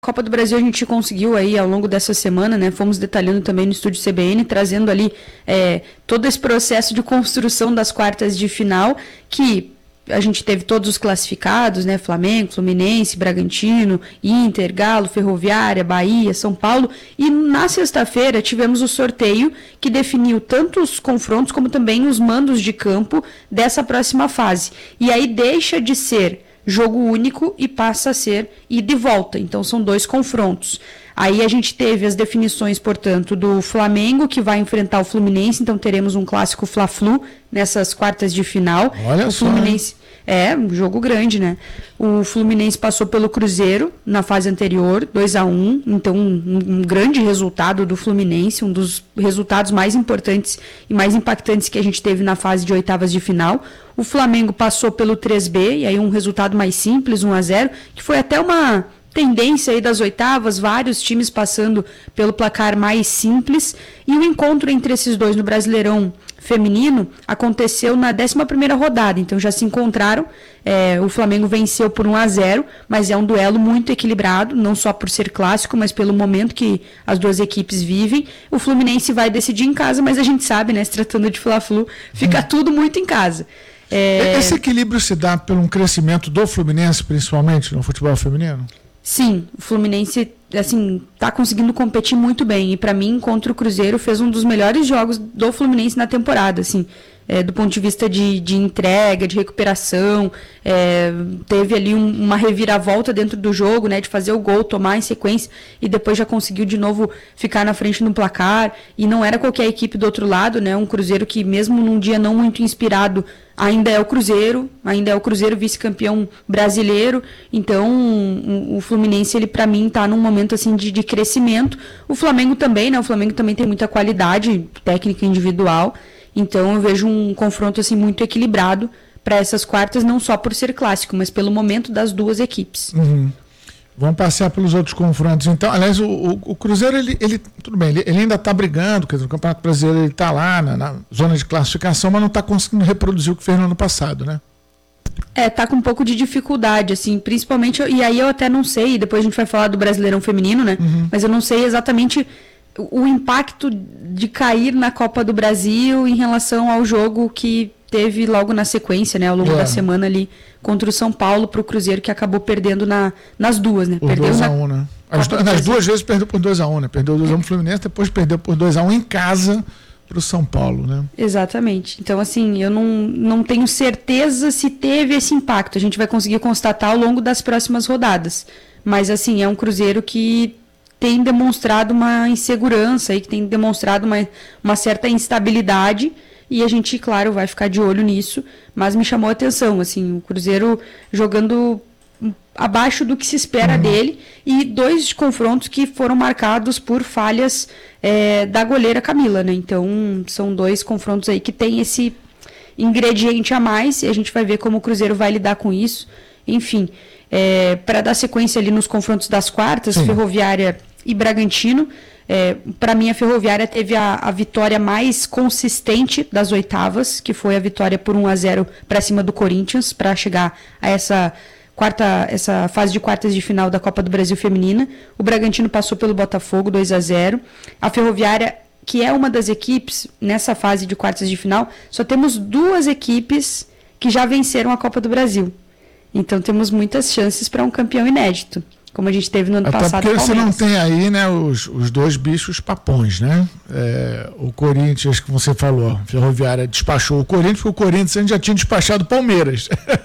Copa do Brasil a gente conseguiu aí ao longo dessa semana, né? Fomos detalhando também no estúdio CBN, trazendo ali todo esse processo de construção das quartas de final, que a gente teve todos os classificados, né? Flamengo, Fluminense, Bragantino, Inter, Galo, Ferroviária, Bahia, São Paulo. E na sexta-feira tivemos o sorteio que definiu tanto os confrontos como também os mandos de campo dessa próxima fase. E aí deixa de ser jogo único e passa a ser ida e volta. Então são 2 confrontos. Aí a gente teve as definições, portanto, do Flamengo, que vai enfrentar o Fluminense. Então teremos um clássico Fla-Flu nessas quartas de final. Olha o só, Fluminense um jogo grande, né? O Fluminense passou pelo Cruzeiro na fase anterior, 2-1. Então um grande resultado do Fluminense, um dos resultados mais importantes e mais impactantes que a gente teve na fase de oitavas de final. O Flamengo passou pelo 3B, e aí um resultado mais simples, 1-0, que foi até uma tendência aí das oitavas, vários times passando pelo placar mais simples. E o encontro entre esses dois no Brasileirão Feminino aconteceu na 11ª rodada, então já se encontraram. O Flamengo venceu por 1-0, mas é um duelo muito equilibrado, não só por ser clássico, mas pelo momento que as duas equipes vivem. O Fluminense vai decidir em casa, mas a gente sabe, né, se tratando de Fla-Flu, fica tudo muito em casa. Esse equilíbrio se dá por um crescimento do Fluminense, principalmente no futebol feminino? Sim, o Fluminense está conseguindo competir muito bem. E para mim, contra o Cruzeiro, fez um dos melhores jogos do Fluminense na temporada, assim, do ponto de vista de entrega, de recuperação. Teve ali uma reviravolta dentro do jogo, né, de fazer o gol, tomar em sequência, e depois já conseguiu de novo ficar na frente no placar. E não era qualquer equipe do outro lado, né, um Cruzeiro que mesmo num dia não muito inspirado, ainda é o Cruzeiro vice-campeão brasileiro. Então o Fluminense, ele para mim está num momento assim de crescimento. O Flamengo também, né? O Flamengo também tem muita qualidade técnica individual. Então eu vejo um confronto assim muito equilibrado para essas quartas, não só por ser clássico, mas pelo momento das duas equipes. Uhum. Vamos passar pelos outros confrontos. Então, aliás, o Cruzeiro, ele tudo bem, ele ainda está brigando, quer dizer, o Campeonato Brasileiro ele está lá na zona de classificação, mas não está conseguindo reproduzir o que fez no ano passado, né? Tá com um pouco de dificuldade, assim, principalmente, e aí eu até não sei, depois a gente vai falar do Brasileirão Feminino, né? Uhum. Mas eu não sei exatamente o impacto de cair na Copa do Brasil em relação ao jogo que teve logo na sequência, né, ao longo da semana ali, contra o São Paulo, para o Cruzeiro, que acabou perdendo nas duas, né? Por 2-1, né? Nas duas vezes perdeu por 2-1, né? Perdeu 2-1 pro Fluminense, depois perdeu por 2-1 em casa para o São Paulo, né? Exatamente. Então, assim, eu não tenho certeza se teve esse impacto. A gente vai conseguir constatar ao longo das próximas rodadas. Mas, assim, é um Cruzeiro que tem demonstrado uma insegurança, que tem demonstrado uma certa instabilidade. E a gente, claro, vai ficar de olho nisso, mas me chamou a atenção, assim, o Cruzeiro jogando abaixo do que se espera dele, e 2 confrontos que foram marcados por falhas da goleira Camila, né? Então, são 2 confrontos aí que tem esse ingrediente a mais, e a gente vai ver como o Cruzeiro vai lidar com isso. Enfim, para dar sequência ali nos confrontos das quartas, sim, Ferroviária e Bragantino. Para mim, a Ferroviária teve a vitória mais consistente das oitavas, que foi a vitória por 1-0 para cima do Corinthians, para chegar a essa fase de quartas de final da Copa do Brasil Feminina. O Bragantino passou pelo Botafogo, 2-0. A Ferroviária, que é uma das equipes nessa fase de quartas de final, só temos 2 equipes que já venceram a Copa do Brasil. Então temos muitas chances para um campeão inédito, como a gente teve no ano passado. Porque você não tem aí, né, os 2 bichos papões, né? O Corinthians, que você falou, a Ferroviária despachou o Corinthians, porque o Corinthians já tinha despachado o Palmeiras.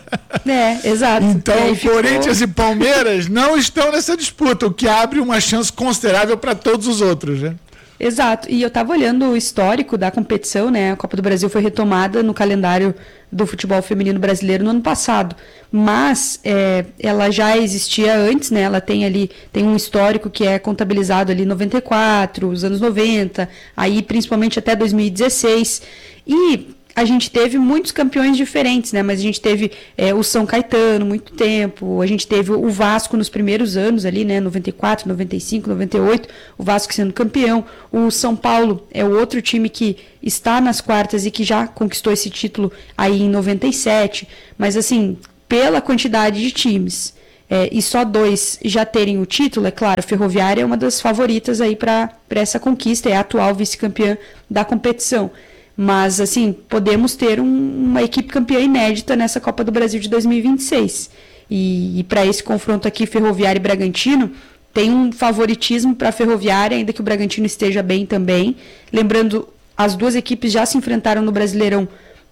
Exato. Então o Corinthians e Palmeiras não estão nessa disputa, o que abre uma chance considerável para todos os outros, né? Exato, e eu estava olhando o histórico da competição, né? A Copa do Brasil foi retomada no calendário do futebol feminino brasileiro no ano passado, mas ela já existia antes, né? Ela tem um histórico que é contabilizado ali em 94, os anos 90, aí principalmente até 2016, e a gente teve muitos campeões diferentes, né? Mas a gente teve o São Caetano muito tempo, a gente teve o Vasco nos primeiros anos ali, né? 94, 95, 98, o Vasco sendo campeão. O São Paulo é o outro time que está nas quartas e que já conquistou esse título aí em 97. Mas, assim, pela quantidade de times e só 2 já terem o título, é claro, a Ferroviária é uma das favoritas aí para essa conquista, é a atual vice-campeã da competição. Mas, assim, podemos ter uma equipe campeã inédita nessa Copa do Brasil de 2026. E para esse confronto aqui, Ferroviária e Bragantino, tem um favoritismo para a Ferroviária, ainda que o Bragantino esteja bem também. Lembrando, as duas equipes já se enfrentaram no Brasileirão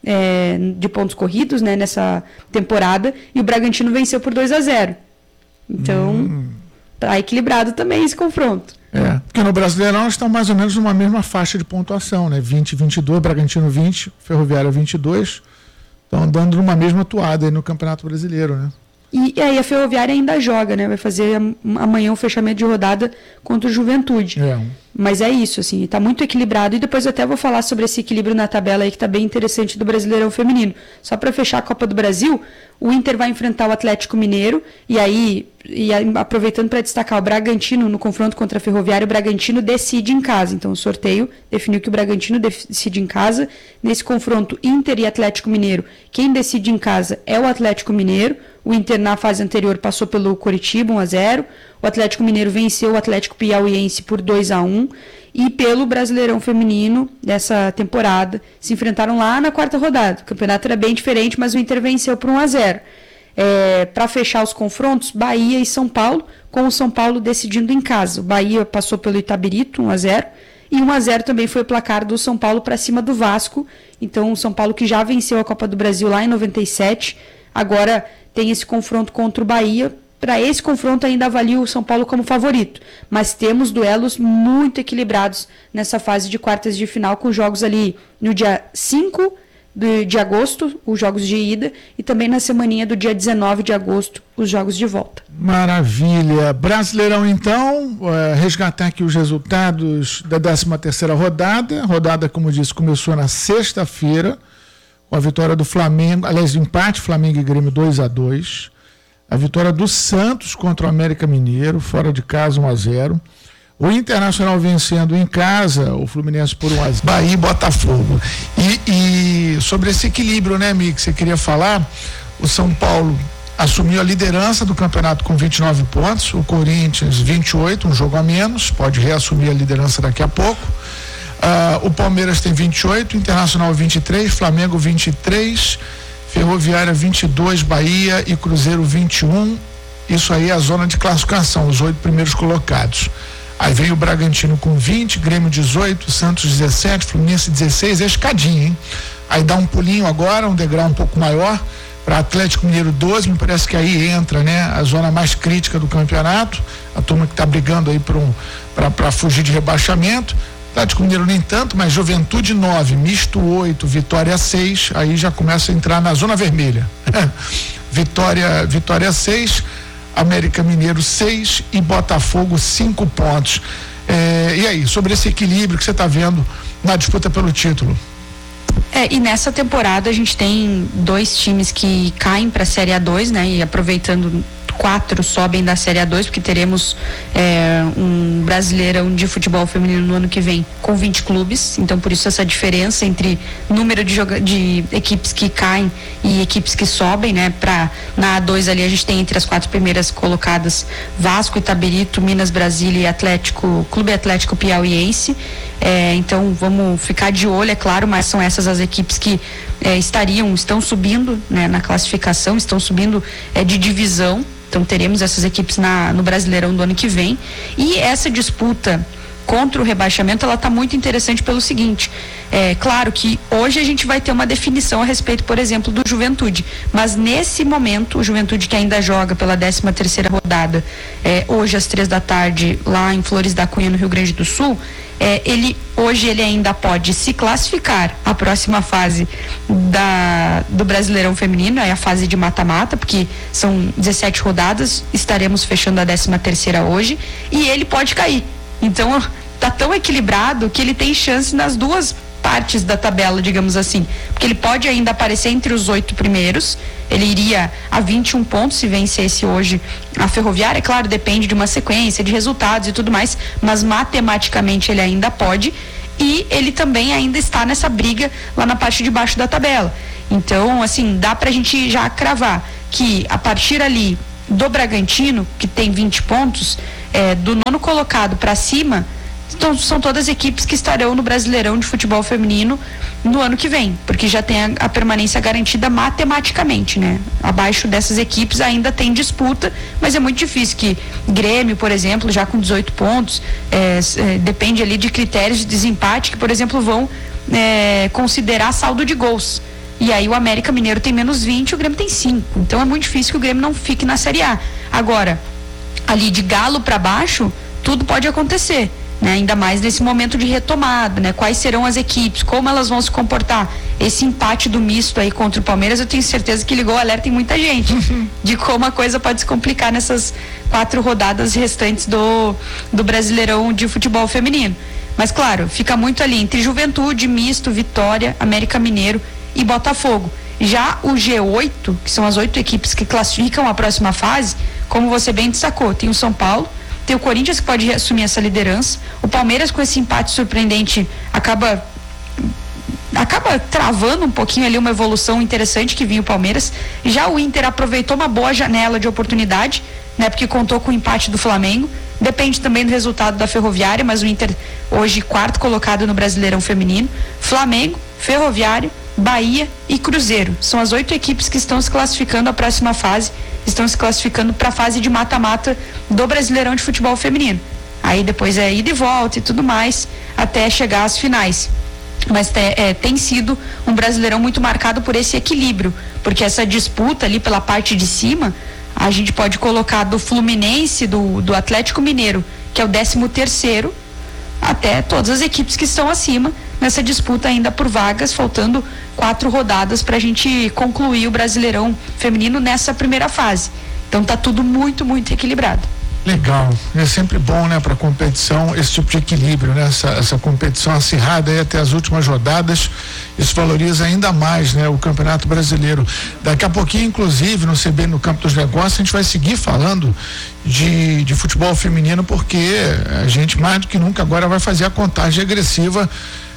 de pontos corridos, né, nessa temporada, e o Bragantino venceu por 2-0. Então, tá equilibrado também esse confronto. Porque no Brasileirão eles estão mais ou menos numa mesma faixa de pontuação, né? 20, 22, Bragantino 20, Ferroviária 22. Estão andando numa mesma toada aí no Campeonato Brasileiro, né? E aí a Ferroviária ainda joga, né? Vai fazer amanhã o fechamento de rodada contra o Juventude. Mas é isso, assim, tá muito equilibrado. E depois eu até vou falar sobre esse equilíbrio na tabela aí, que tá bem interessante do Brasileirão Feminino. Só para fechar a Copa do Brasil, o Inter vai enfrentar o Atlético Mineiro, e aí aproveitando para destacar o Bragantino no confronto contra a Ferroviária, o Bragantino decide em casa. Então o sorteio definiu que o Bragantino decide em casa. Nesse confronto Inter e Atlético Mineiro, quem decide em casa é o Atlético Mineiro. O Inter na fase anterior passou pelo Coritiba 1-0. O Atlético Mineiro venceu o Atlético Piauiense por 2-1. E pelo Brasileirão Feminino dessa temporada, se enfrentaram lá na 4ª rodada. O campeonato era bem diferente, mas o Inter venceu por 1-0. Para fechar os confrontos, Bahia e São Paulo, com o São Paulo decidindo em casa. O Bahia passou pelo Itabirito 1-0. E 1-0 também foi o placar do São Paulo para cima do Vasco. Então o São Paulo, que já venceu a Copa do Brasil lá em 97, agora tem esse confronto contra o Bahia. Para esse confronto ainda avalio o São Paulo como favorito, mas temos duelos muito equilibrados nessa fase de quartas de final, com jogos ali no dia 5 de agosto, os jogos de ida, e também na semaninha do dia 19 de agosto, os jogos de volta. Maravilha. Brasileirão, então, resgatar aqui os resultados da 13ª rodada. A rodada, como disse, começou na sexta-feira, com a vitória do Flamengo, aliás, empate Flamengo e Grêmio 2-2. A vitória do Santos contra o América Mineiro, fora de casa 1-0. O Internacional vencendo em casa o Fluminense por 1-0. Bahia e Botafogo. E sobre esse equilíbrio, né, amigo, que você queria falar, o São Paulo assumiu a liderança do campeonato com 29 pontos, o Corinthians 28, um jogo a menos, pode reassumir a liderança daqui a pouco. O Palmeiras tem 28, Internacional 23, Flamengo 23, Ferroviária 22, Bahia e Cruzeiro 21. Isso aí é a zona de classificação, os 8 primeiros colocados. Aí vem o Bragantino com 20, Grêmio 18, Santos 17, Fluminense 16, é escadinha, hein? Aí dá um pulinho agora, um degrau um pouco maior, para Atlético Mineiro 12, me parece que aí entra, né, a zona mais crítica do campeonato, a turma que está brigando aí para fugir de rebaixamento. Atlético Mineiro nem tanto, mas Juventude 9, Misto 8, Vitória 6, aí já começa a entrar na zona vermelha. Vitória 6, América Mineiro 6 e Botafogo 5 pontos. E aí, sobre esse equilíbrio que você está vendo na disputa pelo título? E nessa temporada a gente tem 2 times que caem para a Série A2, né? E aproveitando, 4 sobem da Série A2, porque teremos um Brasileirão de futebol feminino no ano que vem com 20 clubes, então por isso essa diferença entre número de equipes que caem e equipes que sobem, né? Na A2 ali a gente tem entre as 4 primeiras colocadas Vasco, Itabirito, Minas, Brasília e Clube Atlético Piauiense. Então vamos ficar de olho, é claro, mas são essas as equipes que estão subindo, né, na classificação, estão subindo de divisão. Então teremos essas equipes no Brasileirão do ano que vem. E essa disputa contra o rebaixamento, ela está muito interessante pelo seguinte: claro que hoje a gente vai ter uma definição a respeito, por exemplo, do Juventude, mas nesse momento, o Juventude, que ainda joga pela 13ª rodada, hoje às 15h, lá em Flores da Cunha, no Rio Grande do Sul, hoje ele ainda pode se classificar à próxima fase do Brasileirão Feminino, é a fase de mata-mata, porque são 17 rodadas, estaremos fechando a 13ª hoje, e ele pode cair. Então tá tão equilibrado que ele tem chance nas duas partes da tabela, digamos assim, porque ele pode ainda aparecer entre os 8 primeiros, ele iria a 21 pontos se vencesse hoje a Ferroviária, claro, depende de uma sequência de resultados e tudo mais, mas matematicamente ele ainda pode, e ele também ainda está nessa briga lá na parte de baixo da tabela. Então, assim, dá pra gente já cravar que a partir ali do Bragantino, que tem 20 pontos, do 9º colocado para cima, então, são todas equipes que estarão no Brasileirão de Futebol Feminino no ano que vem, porque já tem a permanência garantida matematicamente, né? Abaixo dessas equipes ainda tem disputa, mas é muito difícil que Grêmio, por exemplo, já com 18 pontos, depende ali de critérios de desempate que, por exemplo, vão considerar saldo de gols. E aí o América Mineiro tem menos 20, o Grêmio tem 5. Então é muito difícil que o Grêmio não fique na Série A. Agora, ali de Galo para baixo, tudo pode acontecer. Né, ainda mais nesse momento de retomada, né? Quais serão as equipes, como elas vão se comportar. Esse empate do misto aí contra o Palmeiras, eu tenho certeza que ligou o alerta em muita gente de como a coisa pode se complicar nessas 4 rodadas restantes do Brasileirão de Futebol Feminino. Mas claro, fica muito ali entre Juventude, Misto, Vitória, América Mineiro e Botafogo. Já o G8, que são as 8 equipes que classificam a próxima fase, como você bem destacou, tem o São Paulo, tem o Corinthians que pode assumir essa liderança, o Palmeiras com esse empate surpreendente acaba travando um pouquinho ali uma evolução interessante que vinha o Palmeiras. Já o Inter aproveitou uma boa janela de oportunidade, né, porque contou com o empate do Flamengo, depende também do resultado da Ferroviária, mas o Inter hoje 4º colocado no Brasileirão Feminino. Flamengo, Ferroviária, Bahia e Cruzeiro, são as 8 equipes que estão se classificando à próxima fase, estão se classificando para a fase de mata-mata do Brasileirão de Futebol Feminino. Aí depois é ida e volta e tudo mais, até chegar às finais. Mas tem sido um Brasileirão muito marcado por esse equilíbrio, porque essa disputa ali pela parte de cima, a gente pode colocar do Fluminense, do Atlético Mineiro, que é o 13º, até todas as equipes que estão acima nessa disputa ainda por vagas, faltando 4 rodadas para a gente concluir o Brasileirão Feminino nessa primeira fase. Então tá tudo muito, muito equilibrado. Legal, é sempre bom, né, para competição, esse tipo de equilíbrio, né, essa competição acirrada aí até as últimas rodadas, isso valoriza ainda mais, né, o Campeonato Brasileiro. Daqui a pouquinho, inclusive, no CB, no Campo dos Negócios, a gente vai seguir falando de futebol feminino, porque a gente mais do que nunca agora vai fazer a contagem regressiva.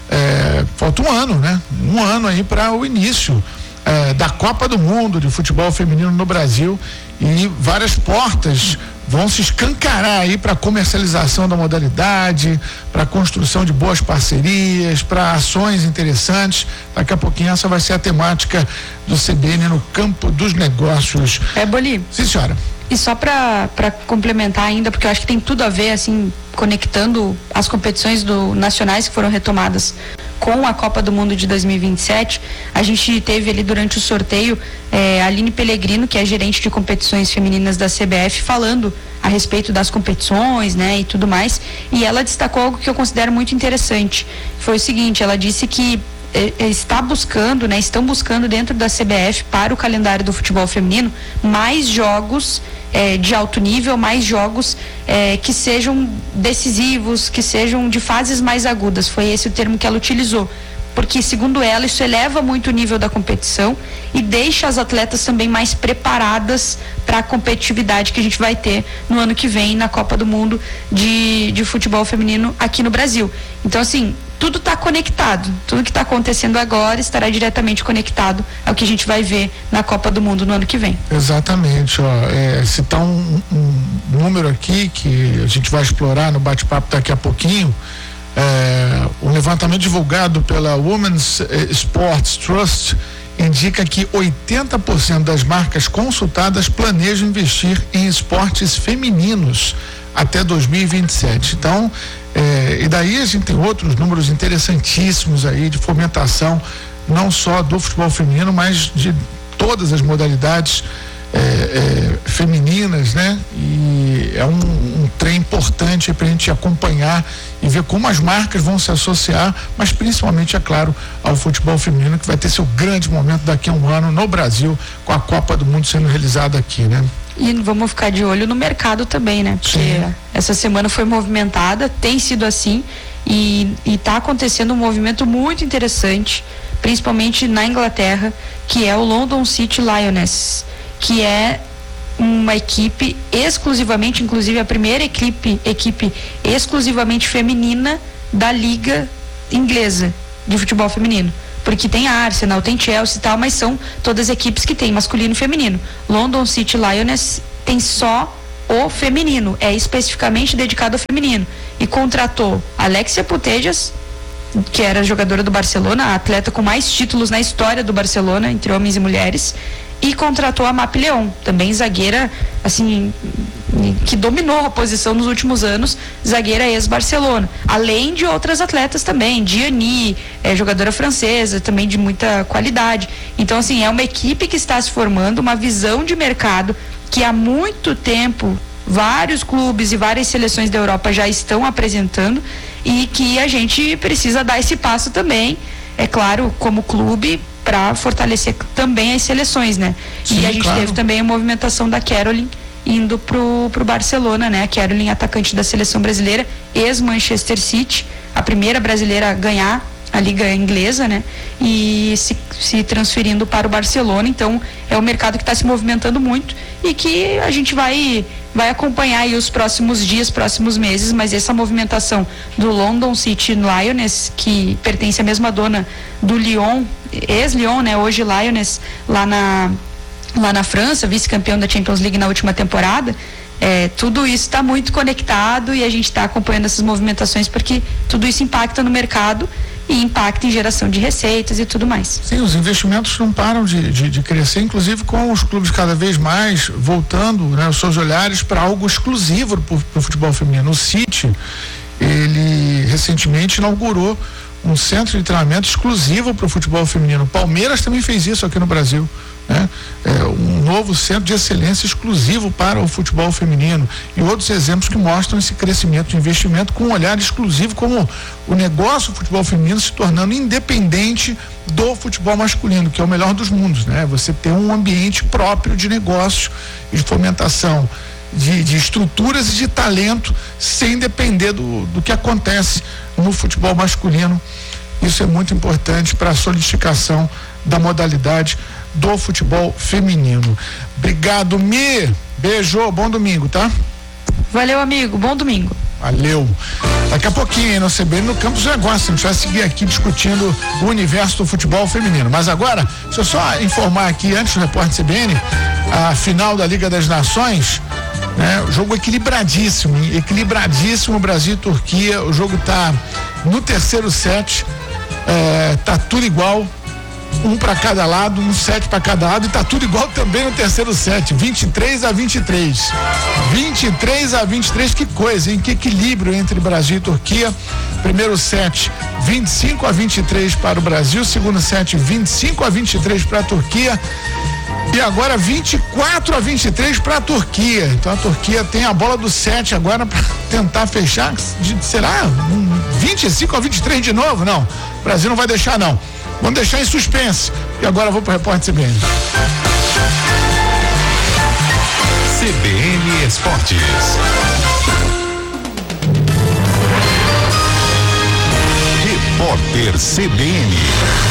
Falta um ano, né? Um ano aí para o início da Copa do Mundo de futebol feminino no Brasil, e várias portas vão se escancarar aí para a comercialização da modalidade, para a construção de boas parcerias, para ações interessantes. Daqui a pouquinho essa vai ser a temática do CBN no Campo dos Negócios. Boli. Sim, senhora. E só para complementar ainda, porque eu acho que tem tudo a ver, assim, conectando as competições nacionais que foram retomadas com a Copa do Mundo de 2027, a gente teve ali durante o sorteio a Aline Pellegrino, que é gerente de competições femininas da CBF, falando a respeito das competições, né, e tudo mais, e ela destacou algo que eu considero muito interessante. Foi o seguinte, ela disse que estão buscando dentro da CBF para o calendário do futebol feminino mais jogos de alto nível, mais jogos que sejam decisivos, que sejam de fases mais agudas. Foi esse o termo que ela utilizou, porque segundo ela isso eleva muito o nível da competição e deixa as atletas também mais preparadas para a competitividade que a gente vai ter no ano que vem na Copa do Mundo de futebol feminino aqui no Brasil. Então, assim, tudo está conectado, tudo que está acontecendo agora estará diretamente conectado ao que a gente vai ver na Copa do Mundo no ano que vem. Exatamente, citar um número aqui que a gente vai explorar no bate-papo daqui a pouquinho. Um levantamento divulgado pela Women's Sports Trust indica que 80% das marcas consultadas planejam investir em esportes femininos até 2027. Então, e daí a gente tem outros números interessantíssimos aí de fomentação, não só do futebol feminino, mas de todas as modalidades femininas, né? E é um trem importante para a gente acompanhar e ver como as marcas vão se associar, mas principalmente, é claro, ao futebol feminino, que vai ter seu grande momento daqui a um ano no Brasil, com a Copa do Mundo sendo realizada aqui, né? E vamos ficar de olho no mercado também, né? Porque essa semana foi movimentada, tem sido assim, e está acontecendo um movimento muito interessante, principalmente na Inglaterra, que é o London City Lionesses, que é uma equipe exclusivamente, inclusive a primeira equipe exclusivamente feminina da liga inglesa de futebol feminino. Porque tem a Arsenal, tem Chelsea e tal, mas são todas equipes que tem masculino e feminino. London City Lionesses tem só o feminino, é especificamente dedicado ao feminino. E contratou Alexia Putellas, que era jogadora do Barcelona, a atleta com mais títulos na história do Barcelona, entre homens e mulheres, e contratou a Mapi Leon, também zagueira, assim, que dominou a posição nos últimos anos, zagueira ex-Barcelona, além de outras atletas também, Diani, jogadora francesa, também de muita qualidade. Então, assim, é uma equipe que está se formando, uma visão de mercado que há muito tempo vários clubes e várias seleções da Europa já estão apresentando, e que a gente precisa dar esse passo também, é claro, como clube, para fortalecer também as seleções, né? Sim, e a gente teve também a movimentação da Caroline indo pro Barcelona, né? A Caroline, atacante da seleção brasileira, ex-Manchester City, a primeira brasileira a ganhar a liga inglesa, né? E se transferindo para o Barcelona. Então é um mercado que está se movimentando muito e que a gente vai acompanhar aí os próximos dias, próximos meses, mas essa movimentação do London City Lioness, que pertence à mesma dona do Lyon, ex-Lyon, né? Hoje Lioness, lá na França, vice-campeão da Champions League na última temporada. Tudo isso está muito conectado e a gente está acompanhando essas movimentações porque tudo isso impacta no mercado e impacta em geração de receitas e tudo mais. Sim, os investimentos não param de crescer, inclusive com os clubes cada vez mais voltando, né, os seus olhares para algo exclusivo para o futebol feminino. O City, ele recentemente inaugurou um centro de treinamento exclusivo para o futebol feminino. O Palmeiras também fez isso aqui no Brasil, né? Um novo centro de excelência exclusivo para o futebol feminino, e outros exemplos que mostram esse crescimento de investimento com um olhar exclusivo, como o negócio do futebol feminino se tornando independente do futebol masculino, que é o melhor dos mundos, né? Você ter um ambiente próprio de negócio e de fomentação de estruturas e de talento, sem depender do que acontece no futebol masculino. Isso é muito importante para a solidificação da modalidade do futebol feminino. Obrigado, Mi. Beijo, bom domingo, tá? Valeu, amigo, bom domingo. Valeu. Daqui a pouquinho, no CBN, no Campos do Negócio, a gente vai seguir aqui discutindo o universo do futebol feminino. Mas agora, deixa eu só informar aqui, antes do repórter CBN, a final da Liga das Nações, né? Jogo equilibradíssimo, Brasil e Turquia. O jogo tá no terceiro set, tá tudo igual, um para cada lado, um set para cada lado, e tá tudo igual também no terceiro set, 23-23. 23-23, que coisa, hein? Que equilíbrio entre Brasil e Turquia. Primeiro set, 25-23 para o Brasil, segundo set, 25-23 para a Turquia. E agora 24-23 para a Turquia. Então a Turquia tem a bola do set agora para tentar fechar. Será 25-23 de novo? Não, o Brasil não vai deixar, não. Vamos deixar em suspense. E agora eu vou para o repórter CBN. CBN Esportes. Repórter CBN.